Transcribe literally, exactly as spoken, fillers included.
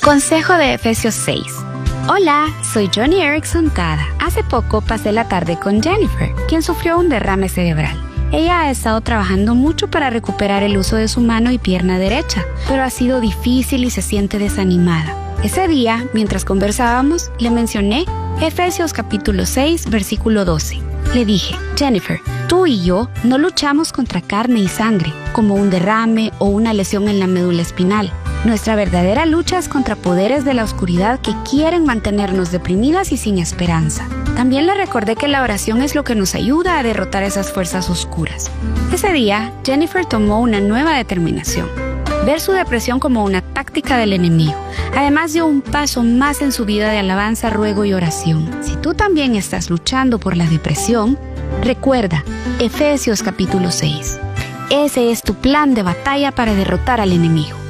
Consejo de Efesios seis. Hola, soy Johnny Erickson Cada. Hace poco pasé la tarde con Jennifer, quien sufrió un derrame cerebral. Ella ha estado trabajando mucho para recuperar el uso de su mano y pierna derecha, pero ha sido difícil y se siente desanimada. Ese día, mientras conversábamos, le mencioné Efesios capítulo seis, versículo doce. Le dije, Jennifer, tú y yo no luchamos contra carne y sangre, como un derrame o una lesión en la médula espinal. Nuestra verdadera lucha es contra poderes de la oscuridad que quieren mantenernos deprimidas y sin esperanza. También le recordé que la oración es lo que nos ayuda a derrotar esas fuerzas oscuras. Ese día, Jennifer tomó una nueva determinación: ver su depresión como una táctica del enemigo. Además dio un paso más en su vida de alabanza, ruego y oración. Si tú también estás luchando por la depresión, recuerda Efesios capítulo seis. Ese es tu plan de batalla para derrotar al enemigo.